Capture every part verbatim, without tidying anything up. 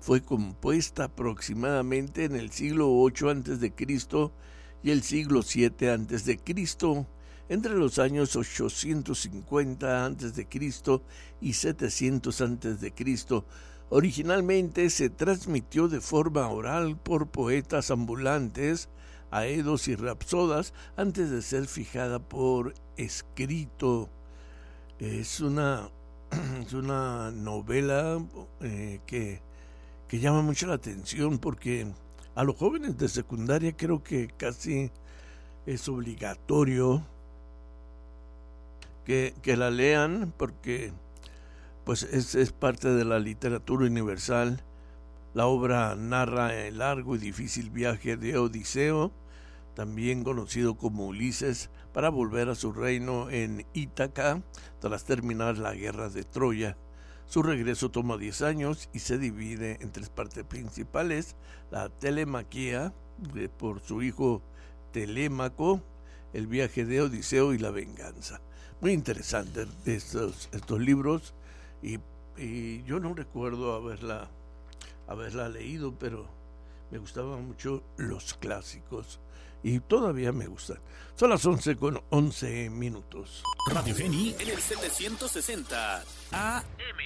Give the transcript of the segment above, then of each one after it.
fue compuesta aproximadamente en el siglo ocho antes de Cristo y el siglo siete antes de Cristo. Entre los años ochocientos cincuenta antes de Cristo y setecientos antes de Cristo, originalmente se transmitió de forma oral por poetas ambulantes, aedos y rapsodas antes de ser fijada por escrito. Es una, es una novela eh, que, que llama mucho la atención porque a los jóvenes de secundaria creo que casi es obligatorio que, que la lean porque pues es, es parte de la literatura universal. La obra narra el largo y difícil viaje de Odiseo, también conocido como Ulises, para volver a su reino en Ítaca tras terminar la guerra de Troya. Su regreso toma diez años y se divide en tres partes principales: la telemaquia de, por su hijo Telémaco, el viaje de Odiseo y la venganza. Muy interesante estos, estos libros y, y yo no recuerdo haberla, haberla leído, pero me gustaban mucho los clásicos y todavía me gustan. Son las once con once minutos. Radio Geni en el setecientos sesenta A M.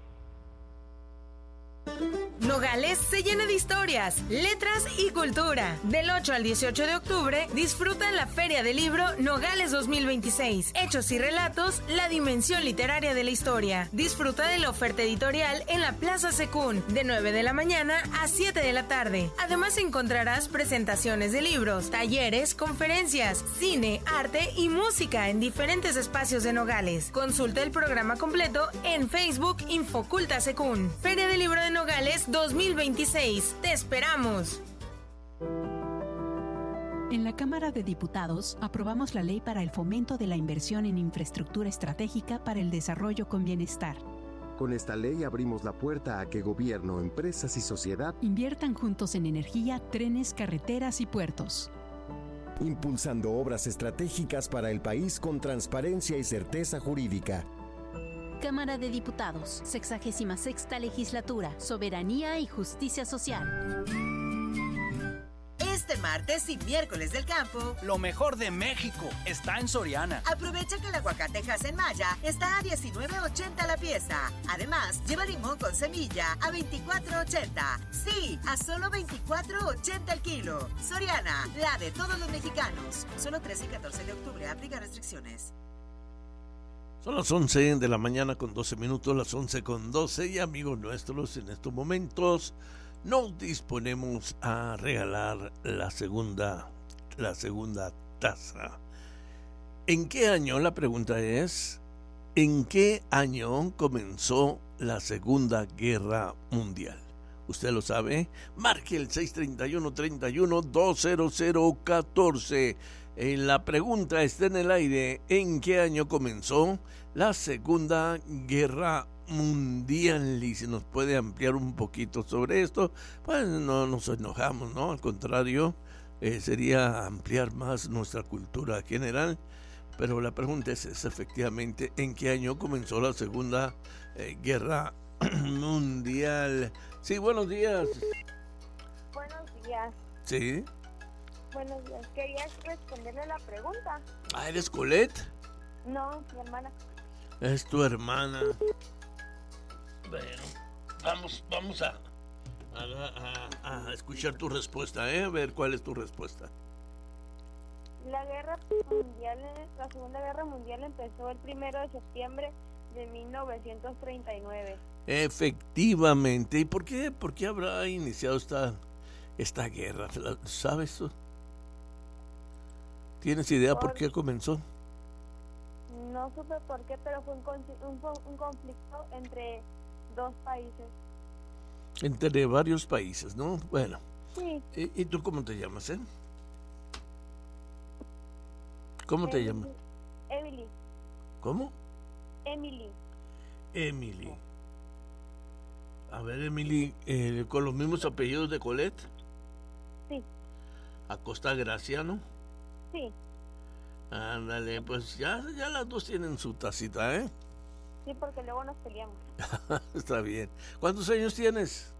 Nogales se llena de historias, letras y cultura. Del ocho al dieciocho de octubre, disfruta la Feria del Libro Nogales dos mil veintiséis. Hechos y relatos, la dimensión literaria de la historia. Disfruta de la oferta editorial en la Plaza Secún, de nueve de la mañana a siete de la tarde. Además encontrarás presentaciones de libros, talleres, conferencias, cine, arte y música en diferentes espacios de Nogales. Consulta el programa completo en Facebook Infoculta Secún. Feria del Libro de Nogales dos mil veintiséis. ¡Te esperamos! En la Cámara de Diputados aprobamos la ley para el fomento de la inversión en infraestructura estratégica para el desarrollo con bienestar. Con esta ley abrimos la puerta a que gobierno, empresas y sociedad inviertan juntos en energía, trenes, carreteras y puertos, impulsando obras estratégicas para el país con transparencia y certeza jurídica. Cámara de Diputados, sexagésima sexta legislatura, soberanía y justicia social. Este martes y miércoles del campo, lo mejor de México está en Soriana. Aprovecha que el aguacate Hass Maya está a diecinueve ochenta la pieza. Además, lleva limón con semilla a veinticuatro ochenta. Sí, a solo veinticuatro ochenta el kilo. Soriana, la de todos los mexicanos. Solo trece y catorce de octubre, aplica restricciones. Son las once de la mañana con doce minutos, las once con doce, y amigos nuestros, en estos momentos nos disponemos a regalar la segunda, la segunda taza. ¿En qué año? La pregunta es, ¿en qué año comenzó la Segunda Guerra Mundial? ¿Usted lo sabe? Marque el seis treinta y uno, treinta y uno, doscientos catorce. Eh, la pregunta está en el aire. ¿En qué año comenzó la Segunda Guerra Mundial? Y si nos puede ampliar un poquito sobre esto, pues no nos enojamos, ¿no? Al contrario, eh, sería ampliar más nuestra cultura general. Pero la pregunta es, es efectivamente, ¿en qué año comenzó la Segunda eh, Guerra Mundial? Sí, buenos días. Buenos días. Sí. Buenos días. Quería responderle la pregunta. Ah, ¿eres Colette? No, mi hermana. Es tu hermana. Bueno, vamos, vamos a, a, a, a escuchar tu respuesta, ¿eh? A ver cuál es tu respuesta. La guerra mundial, la Segunda Guerra Mundial empezó el primero de septiembre de mil novecientos treinta y nueve. Efectivamente. ¿Y por qué, por qué habrá iniciado esta, esta guerra? ¿Sabes? ¿Tienes idea por, por qué comenzó? No supe por qué, pero fue un, un, un conflicto entre dos países. Entre varios países, ¿no? Bueno. Sí. ¿Y, y tú cómo te llamas, eh? ¿Cómo Emily. te llamas? Emily. ¿Cómo? Emily. Emily. A ver, Emily, eh, ¿con los mismos apellidos de Colette? Sí. ¿Acosta Graciano? Sí. Ándale, pues ya, ya las dos tienen su tacita, ¿eh? Sí, porque luego nos peleamos. Está bien. ¿Cuántos años tienes?